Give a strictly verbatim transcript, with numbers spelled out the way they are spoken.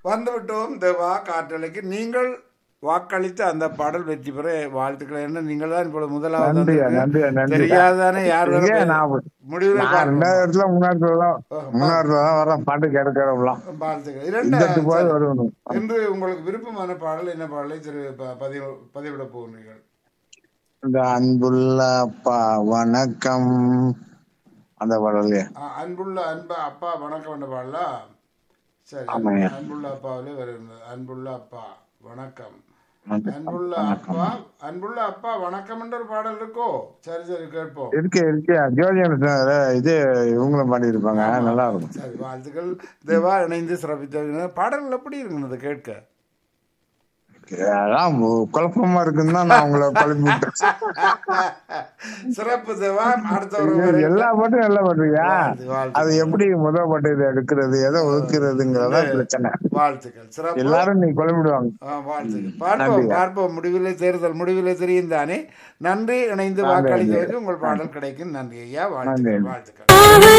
வந்துவிட்டோம் தேவா காற்றலைக்கு. நீங்கள் வாக்களித்து அந்த பாடல் வெற்றி பெற வாழ்த்துக்கள். என்ன நீங்கள் தான் இப்பொழுது முதலாவது நன்றியா வந்திருக்கீங்க. நன்றியா நன்றியா தெரியாதானே யார் வர ஏன் நான் முடிவில் நான் பார்ப்போம். ரெண்டாவது இடத்துல மூணாவது இடத்துல தான் மூணாவது இடத்துல தான் வர்றேன் பாட்டு கேட்கறவங்களாம் வாழ்த்துக்கள். இந்த இரண்டு போய் சரி. வருவணும். இன்று உங்களுக்கு விருப்பமான பாடல் என்ன பாடலை திரு ப- பதிவு பதிவிட போகிறீர்கள்? இந்த அன்புள்ள அப்பா வணக்கம் அந்த பாடலையே. ஆ, அன்புள்ள அன்பா அப்பா வணக்கம் என்ற பாடலா? சரி, ஆமாய்யா. அன்புள்ள அப்பாவிலே வருகிறது. அன்புள்ள அப்பா வணக்கம். வணக்கம். அன்புள்ள அப்பா அன்புள்ள அப்பா வணக்கம் என்ற ஒரு பாடல் இருக்கோ? சரி சரி கேட்போம். இருக்கு இருக்கு ஜோதி இது இவங்களும் பாடி இருப்பாங்க நல்லா இருக்கும். சரி, வாழ்த்துக்கள் தேவா. இணைந்து சிறப்பித்த பாடல்கள் எப்படி இருக்குன்னு கேட்க அதான் குழப்பமா இருக்குன்னு தான் நான் உங்களை குழப்பி விட்டேன். சிறப்பு தேவா. அடுத்த ஒரு முறை எல்லா பாட்டும் நல்லா பாட்டுறியா வாழ்த்து, வாழ்த்து. அது எப்படி முதல் பாட்டு இதை எடுக்கிறது எதை ஒதுக்குறதுங்கிறதா பிரச்சனை. வாழ்த்துக்கள் சிறப்பு. எல்லாரும் நீ குழம்பிடுவாங்க. ஆ, வாழ்த்துக்கள். பார்ப்போம் நன்றியா. பார்ப்போம் முடிவிலே தேர்தல் முடிவிலே தெரியும் தானே. நன்றி. இணைந்து நன்றி, வாக்களித்ததற்கு உங்கள் பாடல் கிடைக்கும். நன்றி ஐயா. வாழ்த்துக்கள் நன்றி. வாழ்த்துக்கள்.